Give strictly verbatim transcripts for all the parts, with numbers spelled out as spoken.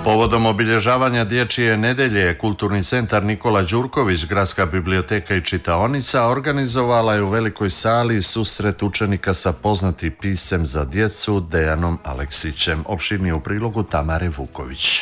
Povodom obilježavanja Dječje nedelje, Kulturni centar Nikola Đurković, Gradska biblioteka i čitaonica organizovala je u velikoj sali susret učenika sa poznatim piscem za djecu Dejanom Aleksićem. Opširnije u prilogu Tamare Vuković.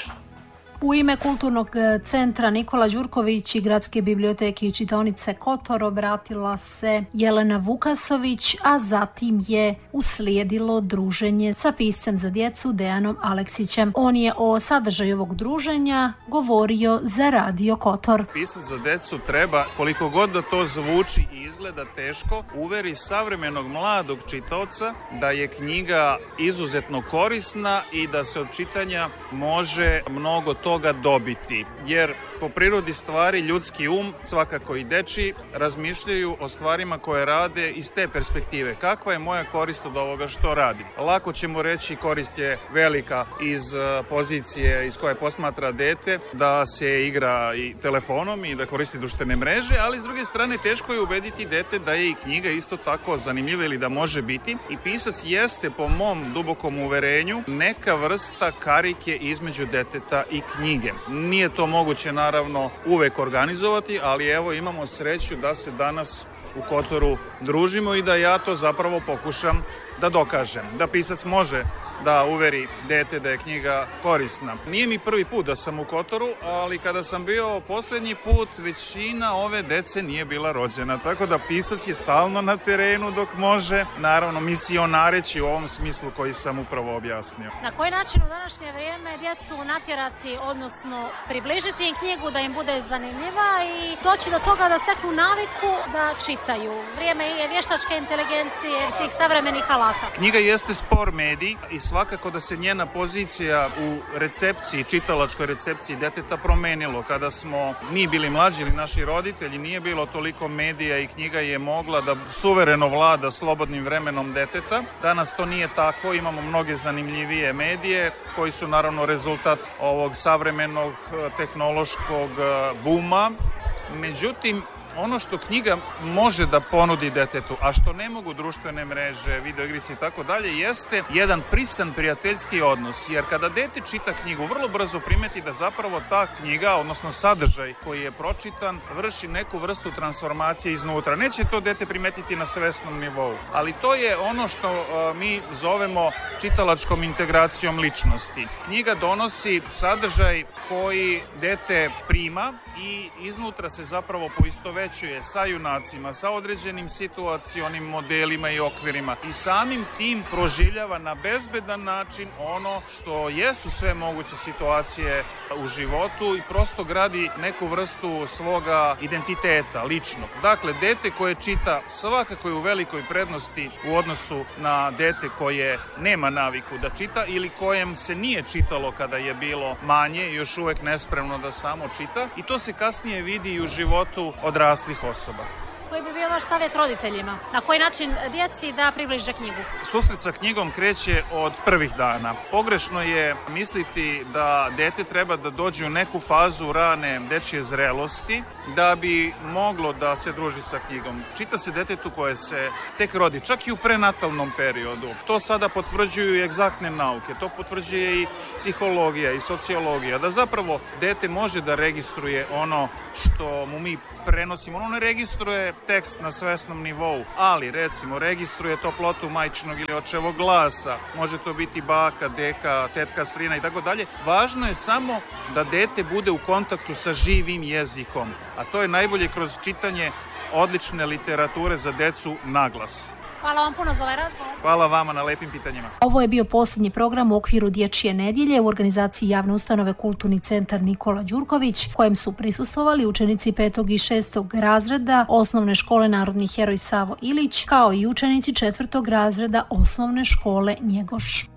U ime Kulturnog centra Nikola Đurković i Gradske biblioteke i čitaonice Kotor obratila se Jelena Vukasović, a zatim je uslijedilo druženje sa piscem za djecu Dejanom Aleksićem. On je o sadržaju ovog druženja govorio za Radio Kotor. Pisac za djecu treba, koliko god da to zvuči i izgleda teško, uveri savremenog mladog čitaoca da je knjiga izuzetno korisna i da se od čitanja može mnogo toga toga dobiti, jer po prirodi stvari ljudski um, svakako i dečiji, razmišljaju o stvarima koje rade iz te perspektive. Kakva je moja korist od ovoga što radim? Lako ćemo reći korist je velika iz pozicije iz koje posmatra dete, da se igra i telefonom i da koristi društvene mreže, ali s druge strane teško je ubediti dete da je i knjiga isto tako zanimljiva ili da može biti. I pisac jeste, po mom dubokom uverenju, neka vrsta karike između deteta i knjige. Knjige. Nije to moguće naravno uvek organizovati, ali evo imamo sreću da se danas u Kotoru družimo i da ja to zapravo pokušam da dokažem. Da pisac može da uveri dete da je knjiga korisna. Nije mi prvi put da sam u Kotoru, ali kada sam bio posljednji put, većina ove dece nije bila rođena. Tako da pisac je stalno na terenu dok može, naravno misionareći u ovom smislu koji sam upravo objasnio. Na koji način u današnje vrijeme djecu natjerati, odnosno približiti im knjigu da im bude zanimljiva i doći do toga da steknu naviku da čitaju? Vrijeme je vještačke inteligencije, svih savremenih alata. Knjiga jeste spor medij i svakako da se njena pozicija u recepciji, čitalačkoj recepciji deteta promenilo. Kada smo mi bili mlađi ili naši roditelji, nije bilo toliko medija i knjiga je mogla da suvereno vlada slobodnim vremenom deteta. Danas to nije tako, imamo mnoge zanimljivije medije koji su naravno rezultat ovog savremenog tehnološkog buma. Međutim, ono što knjiga može da ponudi detetu, a što ne mogu društvene mreže, videoigrice i tako dalje, jeste jedan prisan prijateljski odnos. Jer kada dete čita knjigu, vrlo brzo primeti da zapravo ta knjiga, odnosno sadržaj koji je pročitan, vrši neku vrstu transformacije iznutra. Neće to dete primetiti na svesnom nivou, ali to je ono što uh, mi zovemo čitalačkom integracijom ličnosti. Knjiga donosi sadržaj koji dete prima i iznutra se zapravo poistovećuje sa junacima, sa određenim situacionim modelima i okvirima i samim tim proživljava na bezbedan način ono što jesu sve moguće situacije u životu i prosto gradi neku vrstu svoga identiteta, ličnog. Dakle, dete koje čita svakako je u velikoj prednosti u odnosu na dete koje nema naviku da čita ili kojem se nije čitalo kada je bilo manje i još uvek nespremno da samo čita i to se kasnije vidi i u životu odraslih osoba. Koji bi bio vaš savjet roditeljima? Na koji način djeci da približe knjigu? Susret sa knjigom kreće od prvih dana. Pogrešno je misliti da dete treba da dođe u neku fazu rane dečje zrelosti da bi moglo da se druži sa knjigom. Čita se detetu koje se tek rodi, čak i u prenatalnom periodu. To sada potvrđuju i egzaktne nauke, to potvrđuje i psihologija i sociologija, da zapravo dete može da registruje ono što mu mi prenosimo. Ono ne registruje tekst na svesnom nivou, ali recimo registruje toplotu majčinog ili očevog glasa, može to biti baka, deka, tetka, strina i tako dalje. Važno je samo da dete bude u kontaktu sa živim jezikom, a to je najbolje kroz čitanje odlične literature za decu na glas. Hvala vam puno za ovaj razgovor. Hvala vama na lepim pitanjima. Ovo je bio posljednji program u okviru Dječje nedjelje u organizaciji javne ustanove Kulturni centar Nikola Đurković, kojem su prisustvovali učenici petog i šestog razreda Osnovne škole Narodni heroj Savo Ilić, kao i učenici četvrtog razreda Osnovne škole Njegoš.